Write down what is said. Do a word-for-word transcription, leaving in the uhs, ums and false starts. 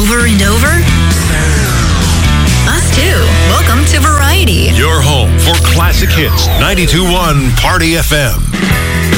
over and over? Us too. Welcome to Variety. Your home for classic hits. ninety-two point one Party F M.